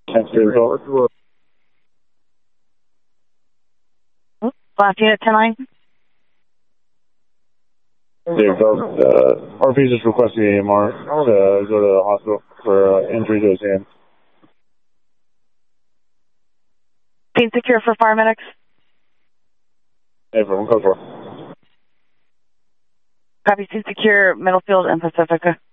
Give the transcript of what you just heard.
Thanks for your call. Last unit 10-9. RP just requesting AMR to go to the hospital for injury to his hand. Scene secure for paramedics. Hey, everyone, go for it. Copy, scene secure, Middlefield and Pacifica.